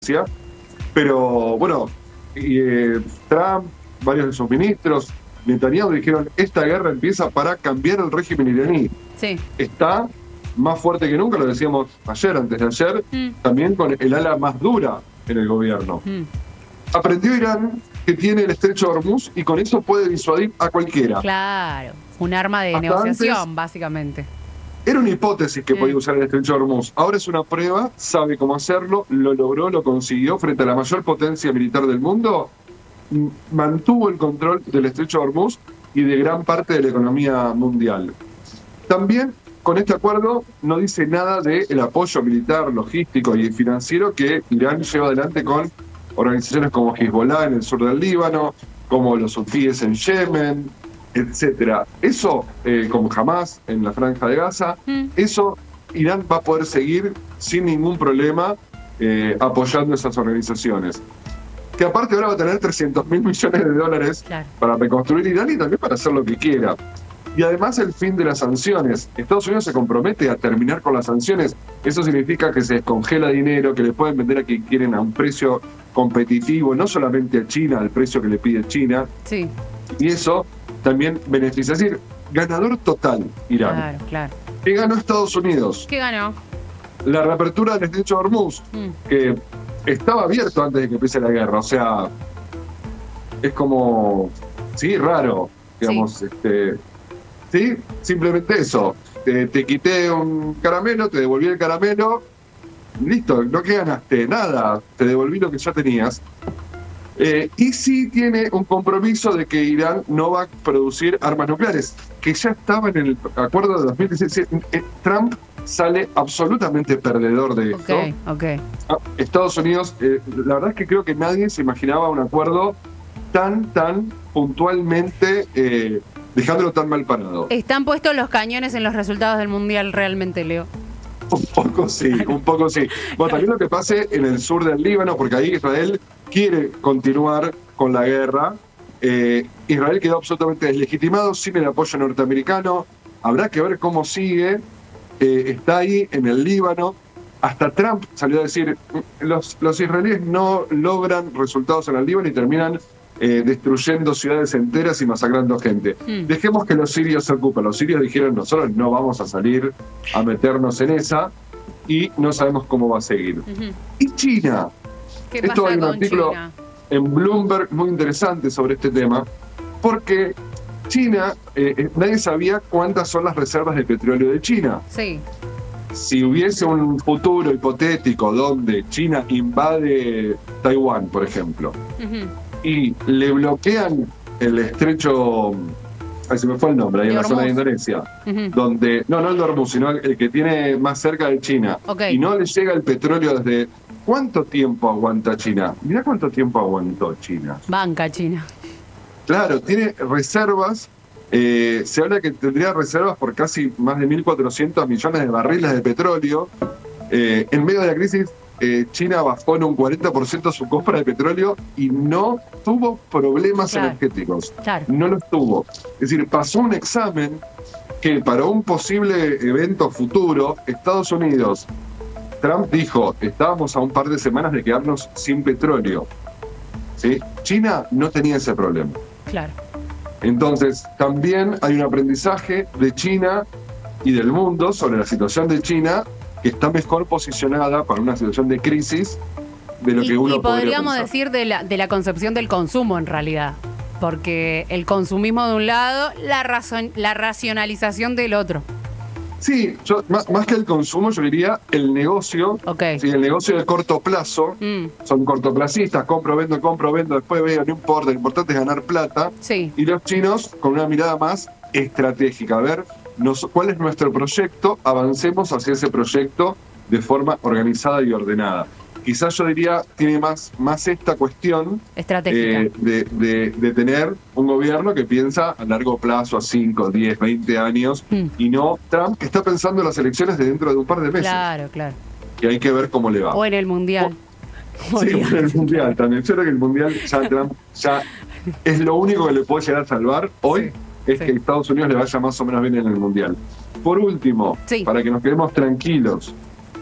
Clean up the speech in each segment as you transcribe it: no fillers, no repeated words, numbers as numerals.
pero bueno, Trump, varios de sus ministros, Netanyahu dijeron, esta guerra empieza para cambiar el régimen iraní. Sí. Está más fuerte que nunca, lo decíamos ayer, antes de ayer, también con el ala más dura en el gobierno. Aprendió Irán que tiene el estrecho de Hormuz y con eso puede disuadir a cualquiera. Claro, un arma de Hasta negociación, antes, básicamente. era una hipótesis que podía usar el estrecho de Hormuz. Ahora es una prueba, sabe cómo hacerlo, lo logró, lo consiguió frente a la mayor potencia militar del mundo. Mantuvo el control del estrecho de Hormuz y de gran parte de la economía mundial. También con este acuerdo no dice nada del apoyo militar, logístico y financiero que Irán lleva adelante con organizaciones como Hezbollah en el sur del Líbano, como los hutíes en Yemen, etcétera. Eso, como Hamas en la Franja de Gaza, eso Irán va a poder seguir sin ningún problema apoyando esas organizaciones. Que aparte ahora va a tener 300.000 millones de dólares para reconstruir Irán y también para hacer lo que quiera. Y además el fin de las sanciones. Estados Unidos se compromete a terminar con las sanciones. Eso significa que se descongela dinero, que le pueden vender a quien quieren a un precio competitivo, no solamente a China, al precio que le pide China. Sí. Y eso también beneficia. Es decir, ganador total Irán. Claro, claro. ¿Qué ganó Estados Unidos? ¿Qué ganó? La reapertura del estrecho de Hormuz, que estaba abierto antes de que empiece la guerra. O sea, es como, sí, raro, digamos, sí, simplemente eso. Te quité un caramelo, te devolví el caramelo, listo, no que ganaste nada, te devolví lo que ya tenías. Y sí tiene un compromiso de que Irán no va a producir armas nucleares, que ya estaba en el acuerdo de 2016. Trump sale absolutamente perdedor de esto. Okay. Estados Unidos, la verdad es que creo que nadie se imaginaba un acuerdo tan puntualmente, dejándolo tan mal parado. ¿Están puestos los cañones en los resultados del Mundial realmente, Leo? Un poco sí. Bueno, también lo que pase en el sur del Líbano, porque ahí Israel quiere continuar con la guerra. Israel quedó absolutamente deslegitimado, sin el apoyo norteamericano. Habrá que ver cómo sigue. Está ahí en el Líbano. Hasta Trump salió a decir, los israelíes no logran resultados en el Líbano y terminan destruyendo ciudades enteras y masacrando gente. Dejemos que los sirios se ocupen. Los sirios dijeron, nosotros no vamos a salir a meternos en esa, y no sabemos cómo va a seguir. Y China. ¿Qué pasa hay un con artículo China? En Bloomberg muy interesante sobre este tema, porque China, nadie sabía cuántas son las reservas de petróleo de China. Sí. Si hubiese un futuro hipotético donde China invade Taiwán, por ejemplo, y le bloquean el estrecho, ahí se me fue el nombre, ahí en la zona de Indonesia, donde, no el de Hormuz, sino el que tiene más cerca de China, y no le llega el petróleo desde... ¿Cuánto tiempo aguanta China? Mirá cuánto tiempo aguantó China. Banca China. Claro, tiene reservas, se habla que tendría reservas por casi más de 1.400 millones de barriles de petróleo. En medio de la crisis, China bajó en un 40% su compra de petróleo y no tuvo problemas energéticos. No los tuvo. Es decir, pasó un examen que para un posible evento futuro, Estados Unidos, Trump dijo, estábamos a un par de semanas de quedarnos sin petróleo. ¿Sí? China no tenía ese problema. Claro. Entonces, también hay un aprendizaje de China y del mundo sobre la situación de China, que está mejor posicionada para una situación de crisis de lo que uno y podríamos pensar. decir de la concepción del consumo, en realidad. Porque el consumismo de un lado, la racionalización del otro. Sí, más que el consumo, yo diría el negocio. Sí, el negocio de corto plazo. Son cortoplacistas, compro, vendo, después veo, no importa, lo importante es ganar plata. Sí. Y los chinos con una mirada más estratégica. A ver, ¿cuál es nuestro proyecto? Avancemos hacia ese proyecto de forma organizada y ordenada. Quizás yo diría, tiene más esta cuestión estratégica de tener un gobierno que piensa a largo plazo, a 5, 10, 20 años, y no Trump, que está pensando en las elecciones de dentro de un par de meses. Claro. Y hay que ver cómo le va. O en el Mundial. Sí, en el Mundial también. Yo creo que el Mundial Trump ya es lo único que le puede llegar a salvar hoy, que Estados Unidos le vaya más o menos bien en el Mundial. Por último, para que nos quedemos tranquilos,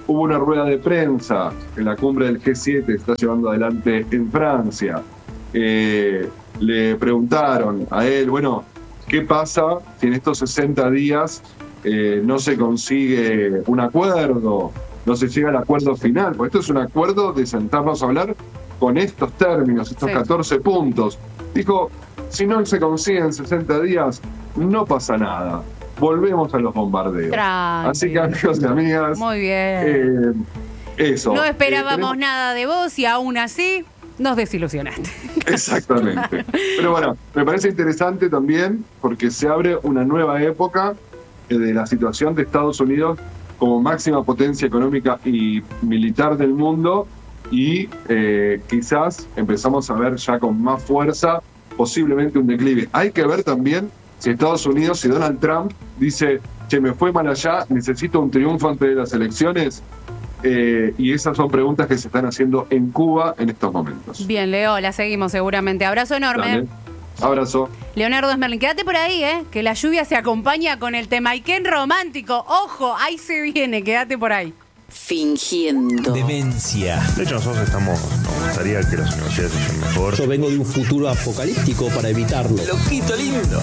Hubo una rueda de prensa en la cumbre del G7 que está llevando adelante en Francia. Le preguntaron a él, bueno, ¿qué pasa si en estos 60 días no se consigue un acuerdo, no se llega al acuerdo final? Porque esto es un acuerdo de sentarnos a hablar con estos términos, estos 14 puntos. Dijo, si no se consigue en 60 días, no pasa nada. Volvemos a los bombardeos. Tranquilo. Así que, amigos y amigas, muy bien. Eso. No esperábamos nada de vos y aún así nos desilusionaste. Exactamente. Pero bueno, me parece interesante también porque se abre una nueva época de la situación de Estados Unidos como máxima potencia económica y militar del mundo y quizás empezamos a ver ya con más fuerza posiblemente un declive. Hay que ver también si Estados Unidos, si Donald Trump dice, che, me fue mal allá, necesito un triunfo antes de las elecciones. Y esas son preguntas que se están haciendo en Cuba en estos momentos. Bien, Leo, la seguimos seguramente. Abrazo enorme. Dale. Abrazo. Leonardo Smerling, quédate por ahí, que la lluvia se acompaña con el Temayquén romántico. Ojo, ahí se viene, quédate por ahí. Fingiendo demencia. De hecho, nosotros nos gustaría que las universidades estén mejor. Yo vengo de un futuro apocalíptico para evitarlo. Loquito lindo.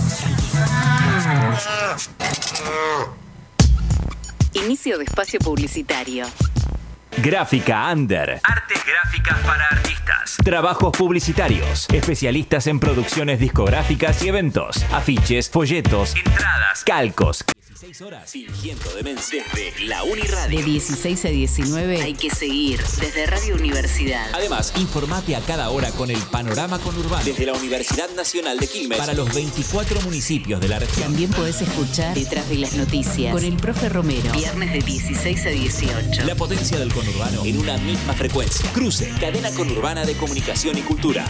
Inicio de espacio publicitario. Gráfica Under. Artes gráficas para artistas. Trabajos publicitarios. Especialistas en producciones discográficas y eventos. Afiches, folletos, entradas, calcos. 16 horas fingiendo demencia. Desde la Uniradio. De 16 a 19 hay que seguir desde Radio Universidad. Además, informate a cada hora con el panorama conurbano. Desde la Universidad Nacional de Quilmes. Para los 24 municipios de la región. También podés escuchar Detrás de las Noticias con el profe Romero. Viernes de 16 a 18. La potencia del conurbano en una misma frecuencia. Cruce, cadena conurbana de comunicación y cultura.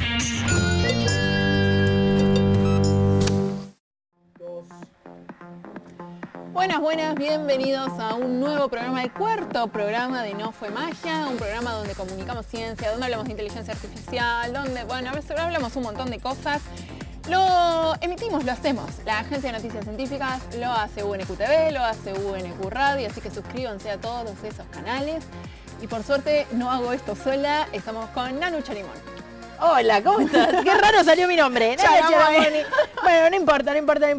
Buenas, bienvenidos a un nuevo programa, el cuarto programa de No Fue Magia, un programa donde comunicamos ciencia, donde hablamos de inteligencia artificial, donde, bueno, a veces hablamos un montón de cosas. Lo emitimos, lo hacemos. La Agencia de Noticias Científicas lo hace UNQTV, lo hace UNQ Radio, así que suscríbanse a todos esos canales. Y por suerte no hago esto sola, estamos con Nanu Charimón. Hola, ¿cómo estás? Qué raro salió mi nombre. Charamoni. Bueno, no importa.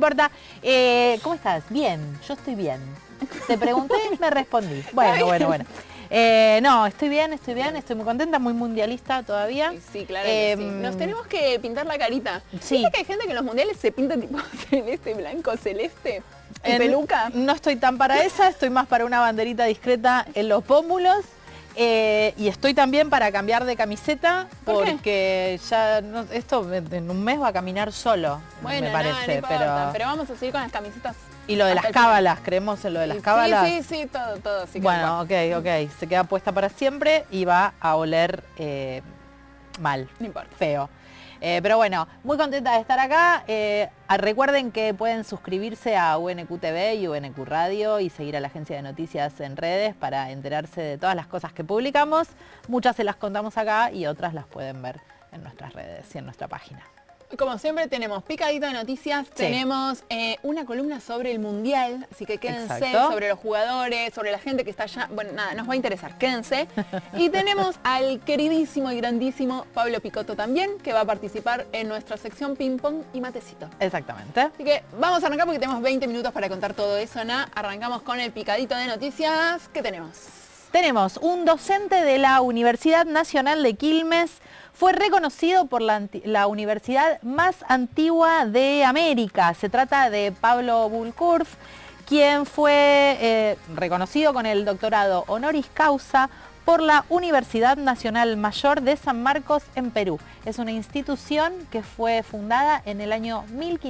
¿Cómo estás? Bien, yo estoy bien. Te pregunté, me respondí. Bueno. No, estoy bien, estoy muy contenta, muy mundialista todavía. Sí, claro que sí. Nos tenemos que pintar la carita. Sí. ¿Viste que hay gente que en los mundiales se pinta tipo celeste, blanco, celeste? ¿En peluca? No estoy tan para esa, estoy más para una banderita discreta en los pómulos. Y estoy también para cambiar de camiseta porque ya esto en un mes va a caminar solo, bueno, me parece. No importa, pero vamos a seguir con las camisetas. Y lo de las cábalas, ¿creemos en lo de las cábalas? Sí, todo. Sí, bueno, ok, se queda puesta para siempre y va a oler mal, no importa. feo. Pero bueno, muy contenta de estar acá. Recuerden que pueden suscribirse a UNQTV y UNQ Radio y seguir a la Agencia de Noticias en redes para enterarse de todas las cosas que publicamos. Muchas se las contamos acá y otras las pueden ver en nuestras redes y en nuestra página. Como siempre tenemos picadito de noticias, tenemos una columna sobre el Mundial, así que quédense, sobre los jugadores, sobre la gente que está allá. Bueno, nada, nos va a interesar, quédense. Y tenemos al queridísimo y grandísimo Pablo Picotto también, que va a participar en nuestra sección Ping Pong y Matecito. Exactamente. Así que vamos a arrancar porque tenemos 20 minutos para contar todo eso, Arrancamos con el picadito de noticias. ¿Qué tenemos? Tenemos un docente de la Universidad Nacional de Quilmes. Fue reconocido por la universidad más antigua de América. Se trata de Pablo Bulcurf, quien fue reconocido con el doctorado honoris causa por la Universidad Nacional Mayor de San Marcos en Perú. Es una institución que fue fundada en el año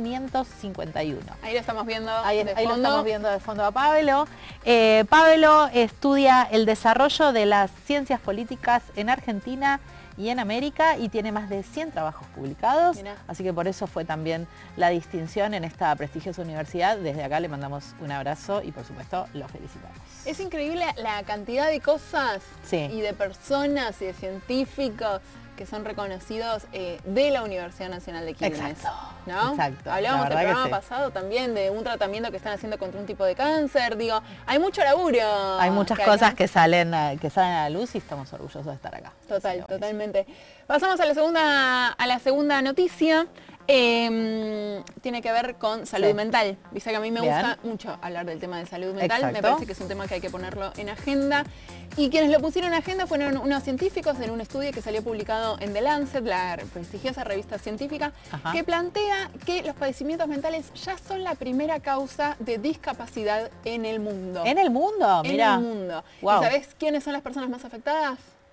1551. Ahí lo estamos viendo ahí lo estamos viendo de fondo a Pablo. Pablo estudia el desarrollo de las ciencias políticas en Argentina y en América y tiene más de 100 trabajos publicados. Mirá. Así que por eso fue también la distinción en esta prestigiosa universidad. Desde acá le mandamos un abrazo y por supuesto lo felicitamos. Es increíble la cantidad de cosas y de personas y de científicos que son reconocidos de la Universidad Nacional de Quilmes. Exacto. ¿No? Exacto. Hablábamos La el verdad programa que sí. pasado también de un tratamiento que están haciendo contra un tipo de cáncer. Digo, hay mucho laburo. Hay muchas cosas que salen a la luz y estamos orgullosos de estar acá. Total, totalmente. Pasamos a la segunda noticia. Tiene que ver con salud mental. Dice que a mí me gusta mucho hablar del tema de salud mental. Exacto. Me parece que es un tema que hay que ponerlo en agenda. Y quienes lo pusieron en agenda fueron unos científicos en un estudio que salió publicado en The Lancet, la prestigiosa revista científica, que plantea que los padecimientos mentales ya son la primera causa de discapacidad en el mundo. ¿En el mundo? Mira. En el mundo. Wow. ¿Y sabés quiénes son las personas más afectadas?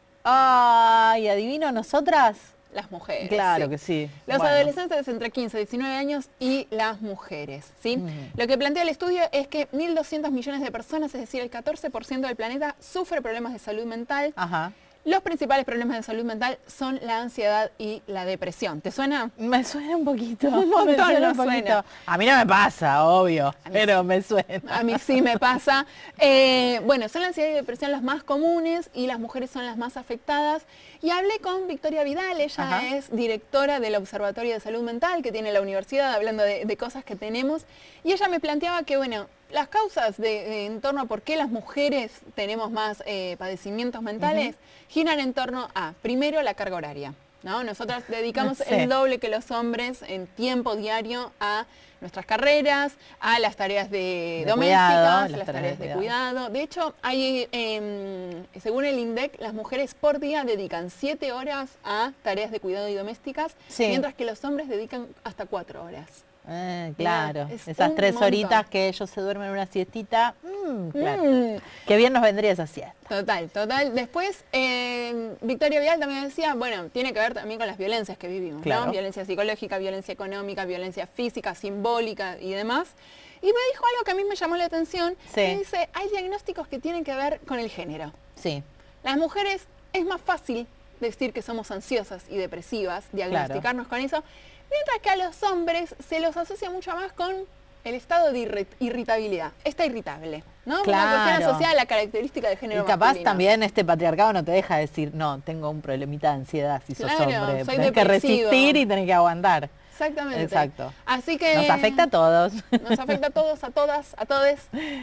Ay, adivino, ¿nosotras? Las mujeres. Claro que sí. Los Bueno. adolescentes entre 15 y 19 años y las mujeres, ¿sí? Lo que plantea el estudio es que 1.200 millones de personas, es decir, el 14% del planeta, sufre problemas de salud mental. Ajá. Los principales problemas de salud mental son la ansiedad y la depresión. ¿Te suena? Me suena un poquito. Un montón Me suena nos un poquito. suena. A mí no me pasa, obvio, pero me suena. A mí sí me pasa. Bueno, son la ansiedad y depresión las más comunes y las mujeres son las más afectadas. Y hablé con Victoria Vidal, ella es directora del Observatorio de Salud Mental que tiene la universidad, hablando de cosas que tenemos. Y ella me planteaba que, bueno, las causas en torno a por qué las mujeres tenemos más padecimientos mentales giran en torno a, primero, la carga horaria, ¿no? Nosotras dedicamos el doble que los hombres en tiempo diario a nuestras carreras, a las tareas domésticas, cuidado, las tareas de cuidado. De hecho, hay, según el INDEC, las mujeres por día dedican 7 horas a tareas de cuidado y domésticas, mientras que los hombres dedican hasta 4 horas. Claro, Es esas un 3 montón. horitas que ellos se duermen una siestita, claro. Qué bien nos vendría esa siesta. Total, total. Después, Victoria Vidal también decía, bueno, tiene que ver también con las violencias que vivimos, Claro. ¿no? Violencia psicológica, violencia económica, violencia física, simbólica y demás. Y me dijo algo que a mí me llamó la atención, que dice, hay diagnósticos que tienen que ver con el género. Sí. Las mujeres es más fácil decir que somos ansiosas y depresivas, diagnosticarnos con eso, mientras que a los hombres se los asocia mucho más con el estado de irritabilidad. Está irritable, ¿no? Una cuestión asociada a la característica de género Y capaz masculino. también este patriarcado no te deja decir, no, tengo un problemita de ansiedad si sos Claro, hombre. soy Tenés que depresivo. resistir y tenés que aguantar. Exactamente. Exacto. Así que Nos afecta a todos. Nos afecta a todos, a todas, a todes.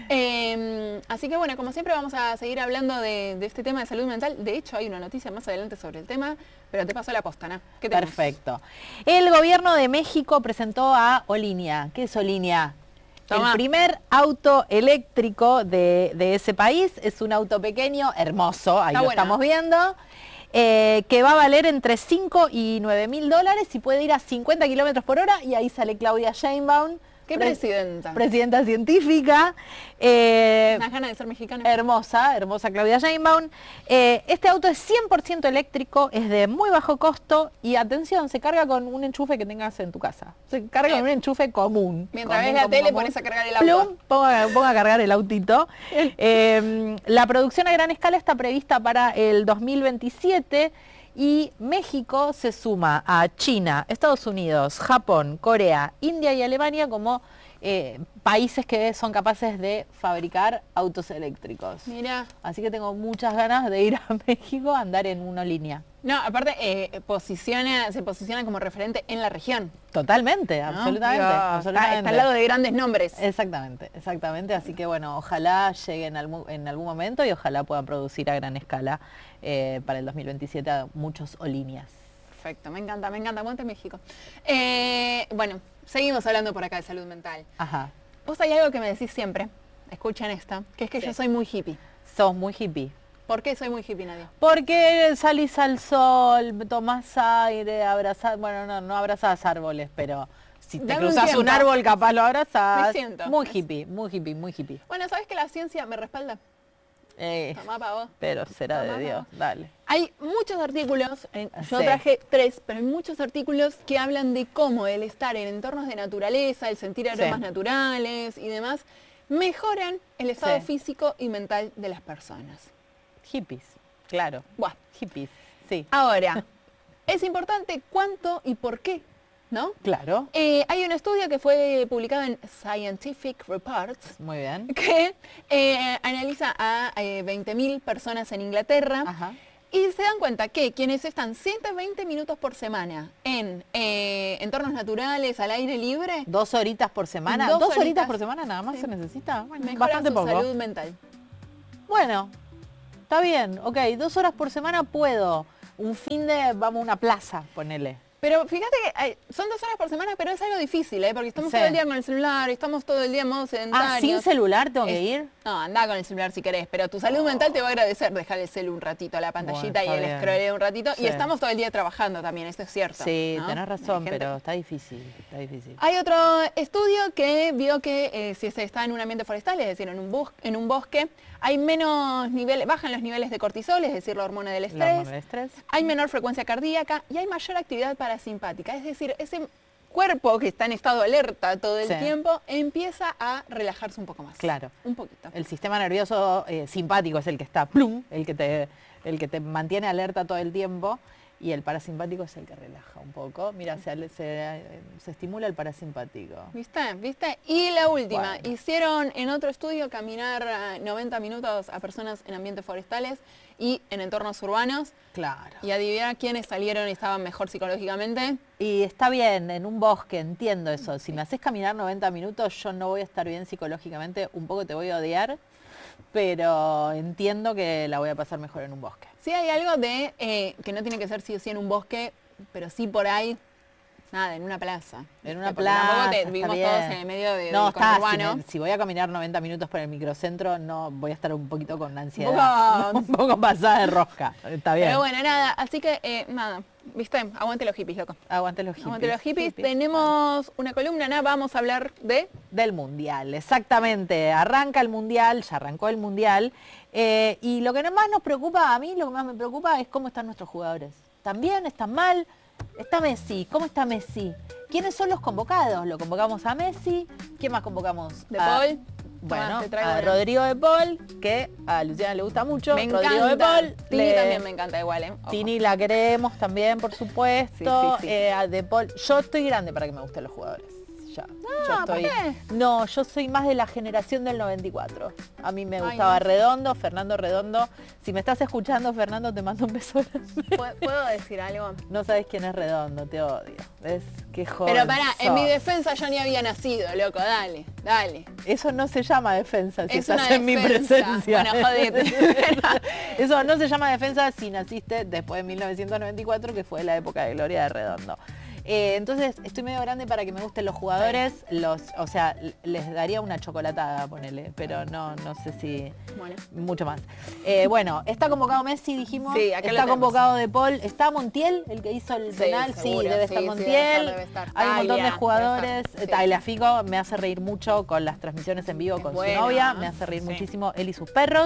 Así que bueno, como siempre vamos a seguir hablando de este tema de salud mental. De hecho, hay una noticia más adelante sobre el tema, pero te paso la posta, ¿no? ¿Qué tenemos? Perfecto. El gobierno de México presentó a Olinia. ¿Qué es Olinia? Toma. El primer auto eléctrico de ese país. Es un auto pequeño, hermoso, ahí lo estamos viendo. Que va a valer entre 5 y 9 mil dólares y puede ir a 50 kilómetros por hora. Y ahí sale Claudia Sheinbaum. ¿Qué presidenta? Presidenta científica. Unas ganas de ser mexicana. Hermosa, hermosa Claudia Sheinbaum. Este auto es 100% eléctrico, es de muy bajo costo y atención, se carga con un enchufe que tengas en tu casa. Se carga con un enchufe común. Mientras ves la tele pones a cargar el auto. Plum, ponga a cargar el autito. La producción a gran escala está prevista para el 2027 y México se suma a China, Estados Unidos, Japón, Corea, India y Alemania como países que son capaces de fabricar autos eléctricos. Mira. Así que tengo muchas ganas de ir a México a andar en una línea. No, aparte se posiciona como referente en la región. Totalmente, ¿No? absolutamente. Digo, absolutamente. Está al lado de grandes nombres. Exactamente, exactamente. Así que bueno, ojalá llegue en algún momento y ojalá puedan producir a gran escala para el 2027 a muchos Olinias. Perfecto, me encanta, aguante México. Bueno, seguimos hablando por acá de salud mental. Ajá. Vos hay algo que me decís siempre, escuchen esta, que es que yo soy muy hippie. Sos muy hippie. ¿Por qué soy muy hippie, Nadia? Porque salís al sol, tomás aire, abrazás, bueno, no abrazás árboles, pero si te Dame un cruzás un tiempo. árbol capaz lo abrazás. Me siento. Muy hippie, muy hippie, muy hippie. Bueno, ¿sabes que la ciencia me respalda? Tomá pa' vos. Pero será Tomá de pa' Dios, vos. dale. Hay muchos artículos, yo Sí. traje 3, pero hay muchos artículos que hablan de cómo el estar en entornos de naturaleza, el sentir aromas naturales y demás, mejoran el estado físico y mental de las personas. Hippies, claro. Buah. Hippies, sí. Ahora, es importante cuánto y por qué, ¿no? Claro. Hay un estudio que fue publicado en Scientific Reports Muy bien. que analiza a 20.000 personas en Inglaterra. Ajá. Y se dan cuenta que quienes están 120 minutos por semana en entornos naturales, al aire libre... 2 horitas por semana. 2 horitas por semana nada más se necesita. Bueno, mejora bastante su poco. salud mental. Bueno, está bien. Ok, 2 horas por semana puedo. Un fin de, vamos a una plaza, ponele. Pero fíjate que son 2 horas por semana, pero es algo difícil, porque estamos todo el día con el celular, estamos todo el día en modo sedentario. ¿Sin celular tengo que ir? No, andá con el celular si querés, pero tu salud mental te va a agradecer dejar el celu un ratito, la pantallita y el scrolleo un ratito. Sí. Y estamos todo el día trabajando también, esto es cierto. Sí, ¿no? Tenés razón, pero está difícil, Hay otro estudio que vio que si se está en un ambiente forestal, es decir, en un bosque, hay menos niveles, bajan los niveles de cortisol, es decir, la hormona del estrés. Hay menor frecuencia cardíaca y hay mayor actividad parasimpática, es decir, ese cuerpo que está en estado de alerta todo el tiempo empieza a relajarse un poco más. Claro. Un poquito. El sistema nervioso simpático es el que está plum, el que te mantiene alerta todo el tiempo, y el parasimpático es el que relaja un poco. Mira, se estimula el parasimpático. ¿Viste? Y la última, hicieron en otro estudio caminar 90 minutos a personas en ambientes forestales y en entornos urbanos. Claro. Y adivina quiénes salieron y estaban mejor psicológicamente. Y está bien, en un bosque, entiendo eso. Si me haces caminar 90 minutos, yo no voy a estar bien psicológicamente, un poco te voy a odiar, pero entiendo que la voy a pasar mejor en un bosque. Sí, hay algo de que no tiene que ser sí o sí en un bosque, pero sí por ahí, nada, en una plaza. En una plaza. Vivimos todos en el medio de no, conurbano. Si voy a caminar 90 minutos por el microcentro, no voy a estar un poquito con ansiedad. Un poco pasada de rosca. Está bien. Pero bueno, nada, así que nada. ¿Viste? Aguante los hippies, loco. Aguante los hippies. Aguante los hippies. Tenemos una columna, Ana, vamos a hablar del Mundial, exactamente. Arranca el Mundial, ya arrancó el Mundial. Y lo que más nos preocupa, a mí lo que más me preocupa es cómo están nuestros jugadores. ¿Están bien? ¿Están mal? Está Messi. ¿Cómo está Messi? ¿Quiénes son los convocados? Lo convocamos a Messi. ¿Quién más convocamos? De Paul. Bueno, a Rodrigo de Paul, que a Luciana le gusta mucho. Me Rodrigo encanta. De Paul. Tini también me encanta igual, Ojo. Tini la queremos también, por supuesto. Sí. A De Paul. Yo estoy grande para que me gusten los jugadores. Ya. ¿Por qué? No, yo soy más de la generación del 94. A mí me gustaba Redondo, Fernando Redondo. Si me estás escuchando, Fernando, te mando un beso grande. ¿Puedo decir algo? No sabes quién es Redondo, te odio. ¿Ves? Qué joven. Pero pará, en mi defensa yo ni había nacido, loco, dale. Eso no se llama defensa, si es estás en mi presencia. Bueno, jodete. Eso no se llama defensa si naciste después de 1994, que fue la época de gloria de Redondo. Entonces estoy medio grande para que me gusten los jugadores, o sea, les daría una chocolatada, ponele, pero no sé si mucho más. Bueno, está convocado Messi, dijimos, está convocado De Paul, está Montiel, el que hizo el penal, seguro, debe estar Montiel, debe estar. hay un montón de jugadores, Tagliafico me hace reír mucho con las transmisiones en vivo con su novia, me hace reír muchísimo él y sus perros.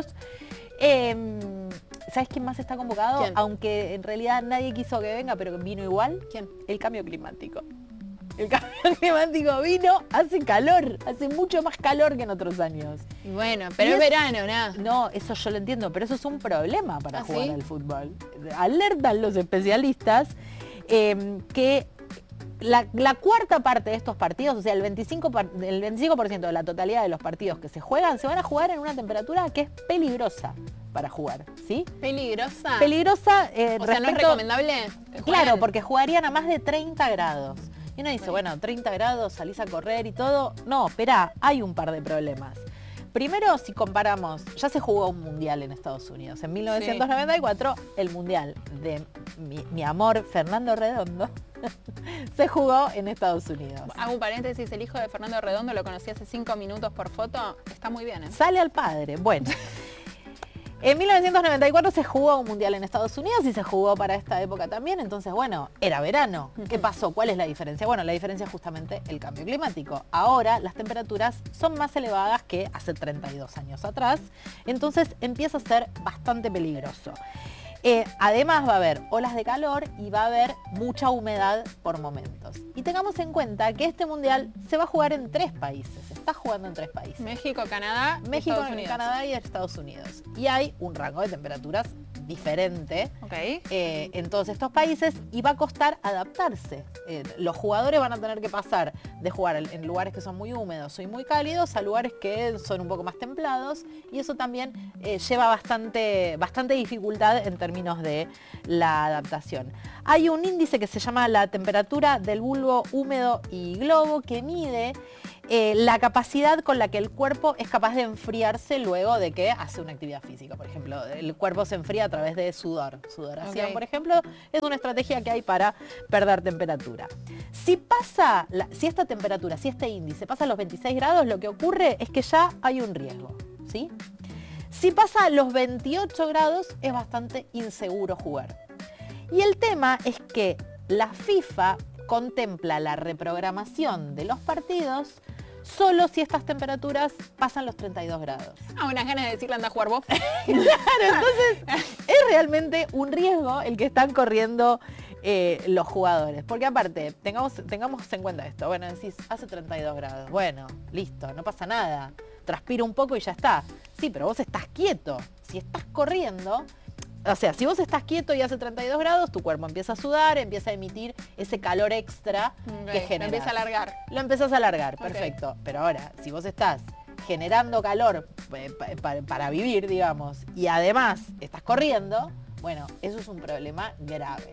¿Sabes quién más está convocado? ¿Quién? Aunque en realidad nadie quiso que venga, pero vino igual. ¿Quién? El cambio climático. El cambio climático vino, hace calor, hace mucho más calor que en otros años. Bueno, pero es verano, nada. No, eso yo lo entiendo, pero eso es un problema para jugar al fútbol. Alertan los especialistas que la cuarta parte de estos partidos, o sea, el 25% de la totalidad de los partidos que se juegan, se van a jugar en una temperatura que es peligrosa para jugar, ¿sí? ¿Peligrosa? Peligrosa o sea, ¿no es recomendable? Claro, porque jugarían a más de 30 grados. Y uno dice, bueno, 30 grados, salís a correr y todo. No, espera, hay un par de problemas. Primero, si comparamos, ya se jugó un mundial en Estados Unidos. En 1994, el mundial de mi amor Fernando Redondo se jugó en Estados Unidos. Hago un paréntesis, el hijo de Fernando Redondo lo conocí hace 5 minutos por foto. Está muy bien, ¿eh? Sale al padre. Bueno. En 1994 se jugó un mundial en Estados Unidos y se jugó para esta época también, entonces bueno, era verano. ¿Qué pasó? ¿Cuál es la diferencia? Bueno, la diferencia es justamente el cambio climático. Ahora las temperaturas son más elevadas que hace 32 años atrás, entonces empieza a ser bastante peligroso. Además va a haber olas de calor y va a haber mucha humedad por momentos. Y tengamos en cuenta que este mundial se va a jugar en 3 países. Se está jugando en 3 países. México, Canadá, Canadá y Estados Unidos. Y hay un rango de temperaturas diferente Ok. en todos estos países y va a costar adaptarse. Los jugadores van a tener que pasar de jugar en lugares que son muy húmedos y muy cálidos a lugares que son un poco más templados y eso también lleva bastante dificultad en términos de la adaptación. Hay un índice que se llama la temperatura del bulbo húmedo y globo que mide la capacidad con la que el cuerpo es capaz de enfriarse luego de que hace una actividad física. Por ejemplo, el cuerpo se enfría a través de sudor. Sudoración, por ejemplo, es una estrategia que hay para perder temperatura. Si esta temperatura, si este índice pasa a los 26 grados, lo que ocurre es que ya hay un riesgo, ¿sí? Si pasa a los 28 grados, es bastante inseguro jugar. Y el tema es que la FIFA contempla la reprogramación de los partidos solo si estas temperaturas pasan los 32 grados. Unas ganas de decirle anda a jugar vos. Claro, entonces es realmente un riesgo el que están corriendo los jugadores. Porque aparte, tengamos en cuenta esto. Bueno, decís, hace 32 grados. Bueno, listo, no pasa nada. Transpira un poco y ya está. Sí, pero vos estás quieto. Si estás corriendo... O sea, si vos estás quieto y hace 32 grados, tu cuerpo empieza a sudar, empieza a emitir ese calor extra que genera. Lo empieza a alargar. Lo empezás a alargar, perfecto. Pero ahora, si vos estás generando calor para vivir, digamos, y además estás corriendo, bueno, eso es un problema grave.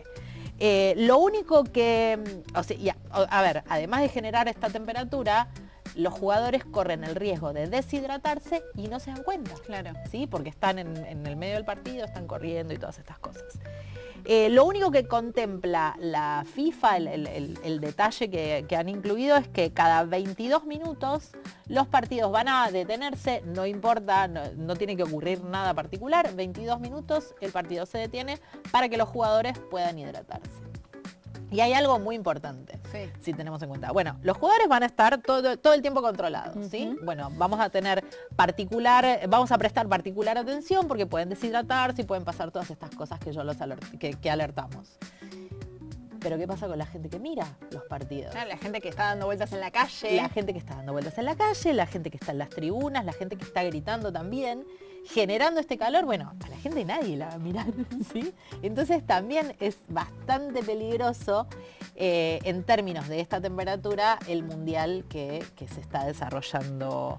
Lo único que... a ver, además de generar esta temperatura, los jugadores corren el riesgo de deshidratarse y no se dan cuenta. Claro. ¿Sí? Porque están en el medio del partido, están corriendo y todas estas cosas. Lo único que contempla la FIFA, el detalle que han incluido es que cada 22 minutos los partidos van a detenerse, no importa, no tiene que ocurrir nada particular, 22 minutos el partido se detiene para que los jugadores puedan hidratarse. Y hay algo muy importante, si tenemos en cuenta. Bueno, los jugadores van a estar todo el tiempo controlados, ¿sí? Bueno, vamos a prestar particular atención porque pueden deshidratarse y pueden pasar todas estas cosas que alertamos. Pero ¿qué pasa con la gente que mira los partidos? La gente que está dando vueltas en la calle. La gente que está dando vueltas en la calle, la gente que está en las tribunas, la gente que está gritando también, generando este calor. Bueno, a la gente nadie la va a mirar, ¿sí? Entonces también es bastante peligroso en términos de esta temperatura el mundial que se está desarrollando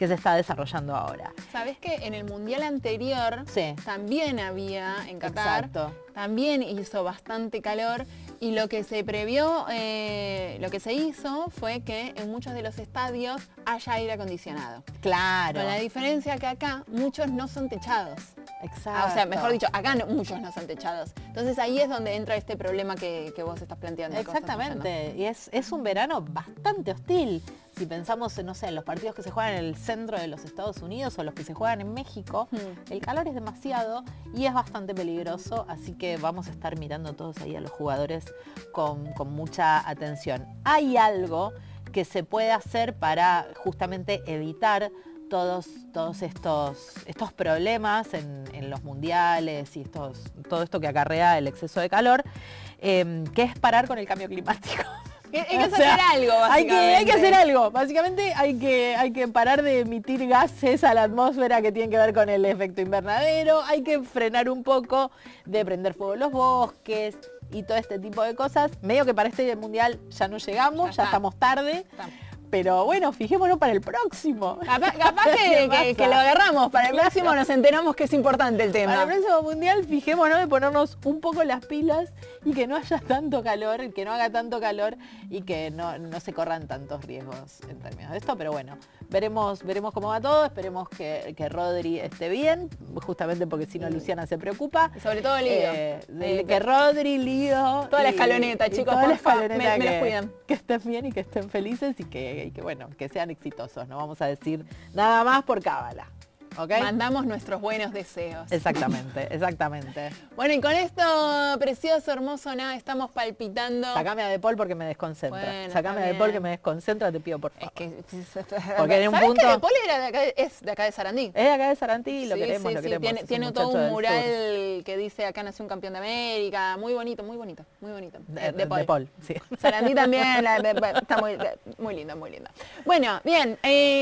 ahora. ¿Sabés que en el mundial anterior también había en Qatar? Exacto. También hizo bastante calor y lo que se previó, lo que se hizo fue que en muchos de los estadios haya aire acondicionado. Claro. Con la diferencia que acá muchos no son techados. Exacto. O sea, mejor dicho, acá muchos no son techados. Entonces ahí es donde entra este problema que vos estás planteando. Exactamente. Y es un verano bastante hostil. Si pensamos, no sé, en los partidos que se juegan en el centro de los Estados Unidos o los que se juegan en México, el calor es demasiado y es bastante peligroso, así que vamos a estar mirando todos ahí a los jugadores con mucha atención. Hay algo que se puede hacer para justamente evitar todos estos problemas en los mundiales y todo esto que acarrea el exceso de calor, que es parar con el cambio climático. Hay que hacer algo, básicamente. Hay que hacer algo. Básicamente hay que parar de emitir gases a la atmósfera que tienen que ver con el efecto invernadero. Hay que frenar un poco de prender fuego los bosques y todo este tipo de cosas. Medio que para este mundial ya no llegamos, ya estamos tarde. Pero bueno, fijémonos para el próximo. Capaz que lo agarramos. Para el próximo nos enteramos que es importante el tema. Para el próximo mundial fijémonos de ponernos un poco las pilas y que no haya tanto calor, que no haga tanto calor y que no se corran tantos riesgos en términos de esto. Pero bueno, veremos cómo va todo. Esperemos que Rodri esté bien, justamente porque si no Luciana se preocupa. Y sobre todo Lido. Que Rodri, Lido. Toda la escaloneta, chicos, por favor, me los cuidan. Que estén bien y que estén felices y que bueno, que sean exitosos. No vamos a decir nada más por cábala. ¿Okay? Mandamos nuestros buenos deseos. Exactamente. Bueno, y con esto precioso, hermoso, nada, estamos palpitando. Sacame a De Paul porque me desconcentra. Bueno, Sacame a De Paul que me desconcentra, te pido por favor. Porque en un punto... que De Paul es de acá de Sarandí? Es de acá de Sarandí, lo queremos. Tiene todo un mural que dice acá nació un campeón de América. Muy bonito. De Paul, sí. Sarandí también, está muy lindo. Bueno, bien.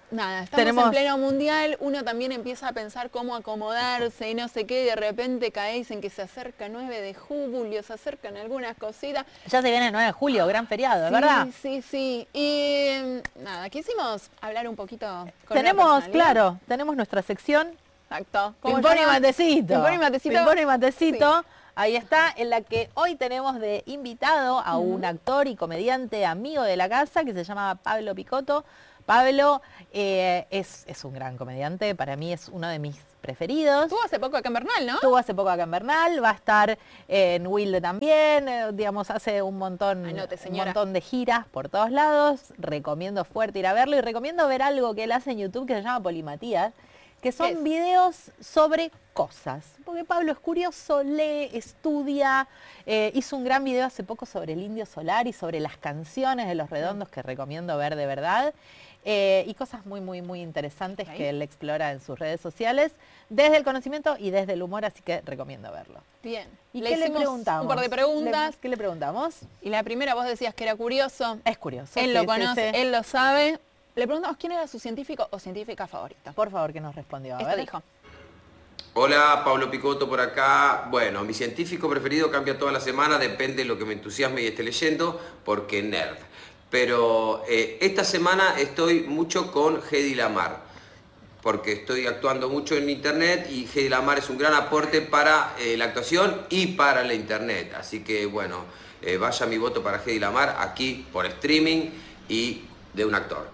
nada, estamos en pleno mundial, uno también empieza a pensar cómo acomodarse y no sé qué, y de repente caéis en que se acerca 9 de julio, se acercan algunas cositas. Ya se viene el 9 de julio, gran feriado, sí, ¿verdad? Sí. Y nada, quisimos hablar un poquito con tenemos nuestra sección. Exacto. Pimpón y matecito. Pimpón y matecito. Sí. Ahí está, en la que hoy tenemos de invitado a un actor y comediante amigo de la casa que se llama Pablo Picotto. Pablo es un gran comediante, para mí es uno de mis preferidos. Estuvo hace poco acá en Bernal, ¿no? Estuvo hace poco acá en Bernal, va a estar en Wilde también, digamos, hace un montón de giras por todos lados. Recomiendo fuerte ir a verlo y recomiendo ver algo que él hace en YouTube que se llama Polimatías, que son videos sobre cosas. Porque Pablo es curioso, lee, estudia, hizo un gran video hace poco sobre el Indio Solar y sobre las canciones de Los Redondos que recomiendo ver de verdad. Y cosas muy, muy, muy interesantes que él explora en sus redes sociales, desde el conocimiento y desde el humor, así que recomiendo verlo. Bien. ¿Y qué le preguntamos? Un par de preguntas. ¿Qué le preguntamos? Y la primera, vos decías que era curioso. Es curioso. Él lo conoce, él lo sabe. Le preguntamos quién era su científico o científica favorita. Por favor, que nos respondió. Esto dijo. Hola, Pablo Picotto por acá. Bueno, mi científico preferido cambia toda la semana, depende de lo que me entusiasme y esté leyendo, porque nerd. Pero esta semana estoy mucho con Hedy Lamarr, porque estoy actuando mucho en internet y Hedy Lamarr es un gran aporte para la actuación y para la internet. Así que bueno, vaya mi voto para Hedy Lamarr aquí por streaming y de un actor.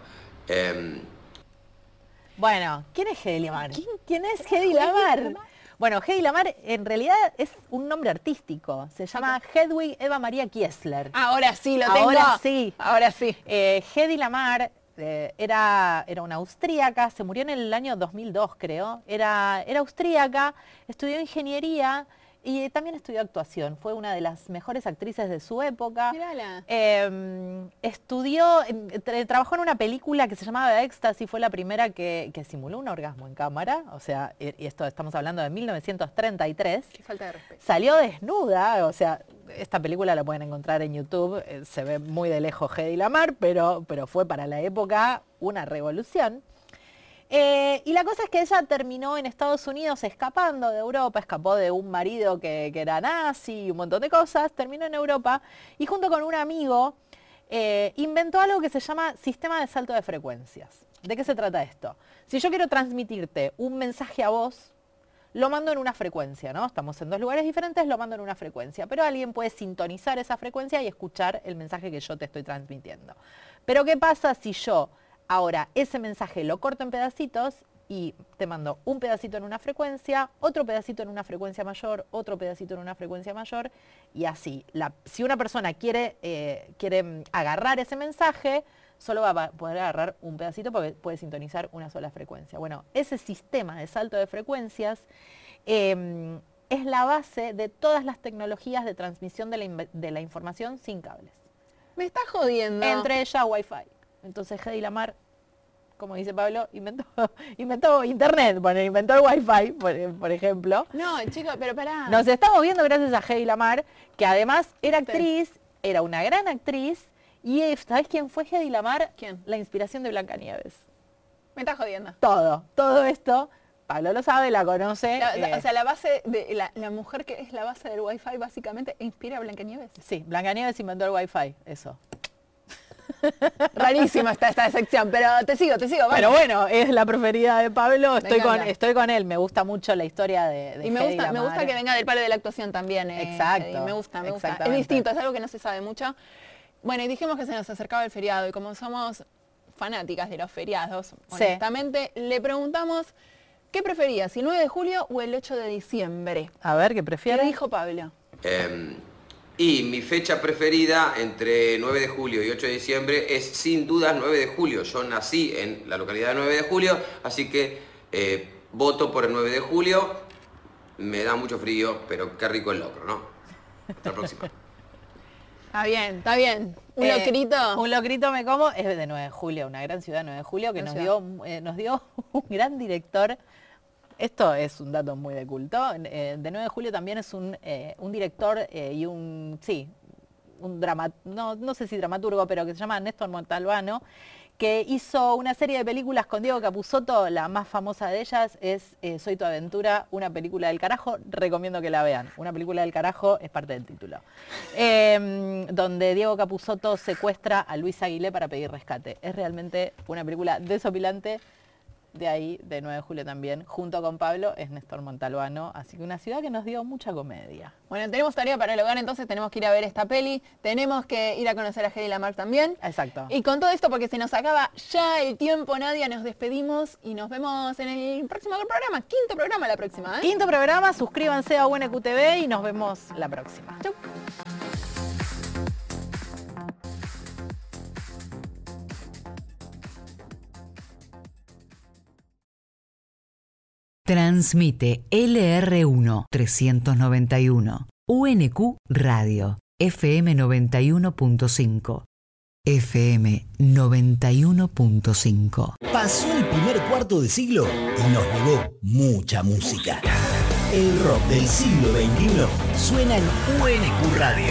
Bueno, ¿quién es Hedy Lamarr? ¿Quién es Hedy Lamarr? Bueno, Hedy Lamarr en realidad es un nombre artístico. Se llama Hedwig Eva María Kiesler. Ahora sí lo tengo. Ahora sí. Hedy Lamarr era una austríaca, se murió en el año 2002, creo. Era austríaca, estudió ingeniería y también estudió actuación. Fue una de las mejores actrices de su época. Mírala. Trabajó en una película que se llamaba Éxtasis, fue la primera que simuló un orgasmo en cámara. O sea, y esto estamos hablando de 1933. Qué falta de respeto. Salió desnuda, o sea, esta película la pueden encontrar en YouTube. Se ve muy de lejos Hedy Lamarr, pero fue para la época una revolución. Y la cosa es que ella terminó en Estados Unidos escapando de Europa, escapó de un marido que era nazi y un montón de cosas, terminó en Europa y junto con un amigo inventó algo que se llama sistema de salto de frecuencias. ¿De qué se trata esto? Si yo quiero transmitirte un mensaje a vos, lo mando en una frecuencia, ¿no? Estamos en dos lugares diferentes, lo mando en una frecuencia, pero alguien puede sintonizar esa frecuencia y escuchar el mensaje que yo te estoy transmitiendo. Pero ¿qué pasa si yo ahora ese mensaje lo corto en pedacitos y te mando un pedacito en una frecuencia, otro pedacito en una frecuencia mayor, otro pedacito en una frecuencia mayor y así? Si una persona quiere agarrar ese mensaje, solo va a poder agarrar un pedacito porque puede sintonizar una sola frecuencia. Bueno, ese sistema de salto de frecuencias es la base de todas las tecnologías de transmisión de la información sin cables. Me estás jodiendo. Entre ellas Wi-Fi. Entonces Hedy Lamarr, como dice Pablo, inventó internet, inventó el Wi-Fi, por ejemplo. No, chicos, pero pará. Nos estamos viendo gracias a Hedy Lamarr, que además era actriz, era una gran actriz, y ¿sabés quién fue Hedy Lamarr? ¿Quién? La inspiración de Blancanieves. Me estás jodiendo. Todo esto, Pablo lo sabe, la conoce. O sea, la base de la mujer que es la base del Wi-Fi básicamente inspira a Blancanieves. Sí, Blancanieves inventó el Wi-Fi, eso. Rarísima está esta sección, pero te sigo. Vamos. Pero bueno, es la preferida de Pablo, estoy con él, me gusta mucho la historia de y me gusta que venga del palo de la actuación también. Exacto. Me gusta. Es distinto, es algo que no se sabe mucho. Bueno, y dijimos que se nos acercaba el feriado y como somos fanáticas de los feriados, honestamente, le preguntamos ¿qué prefería, si el 9 de julio o el 8 de diciembre? A ver, ¿qué prefiere? ¿Qué dijo Pablo? Y mi fecha preferida entre 9 de julio y 8 de diciembre es sin dudas 9 de julio. Yo nací en la localidad de 9 de julio, así que voto por el 9 de julio. Me da mucho frío, pero qué rico el locro, ¿no? Hasta la próxima. Está bien. ¿Un locrito? Un locrito me como, es de 9 de julio, una gran ciudad de 9 de julio, que nos dio un gran director. Esto es un dato muy de culto. De 9 de julio también es un director y no sé si dramaturgo, pero que se llama Néstor Montalbano, que hizo una serie de películas con Diego Capusotto. La más famosa de ellas es Soy tu aventura, una película del carajo. Recomiendo que la vean. Una película del carajo es parte del título. Donde Diego Capusotto secuestra a Luis Aguilé para pedir rescate. Es realmente una película desopilante. De ahí, de 9 de julio también, junto con Pablo, es Néstor Montalbano. Así que una ciudad que nos dio mucha comedia. Bueno, tenemos tarea para el hogar, entonces tenemos que ir a ver esta peli. Tenemos que ir a conocer a Hedy Lamarr también. Exacto. Y con todo esto, porque se nos acaba ya el tiempo, Nadia, nos despedimos y nos vemos en el próximo programa. 5º programa la próxima, ¿eh? 5º programa, suscríbanse a UNQTV y nos vemos la próxima. Chau. Transmite LR1 391, UNQ Radio, FM 91.5. FM 91.5. Pasó el primer cuarto de siglo y nos legó mucha música. El rock del siglo XXI suena en UNQ Radio.